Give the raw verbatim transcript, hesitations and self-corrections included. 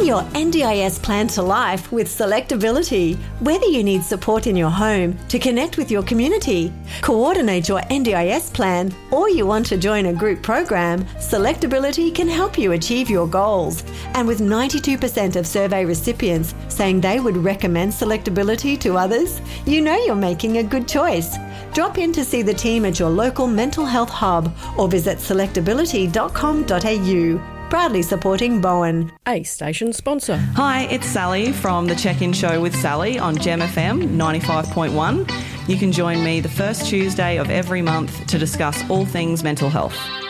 Bring your N D I S plan to life with Selectability. Whether you need support in your home, to connect with your community, coordinate your N D I S plan, or you want to join a group program, Selectability can help you achieve your goals. And with ninety-two percent of survey recipients saying they would recommend Selectability to others, you know you're making a good choice. Drop in to see the team at your local mental health hub or visit selectability dot com dot a u. Proudly supporting Bowen. A station sponsor. Hi, it's Sally from the Check-In Show with Sally on Gem F M ninety-five point one. You can join me the first Tuesday of every month to discuss all things mental health.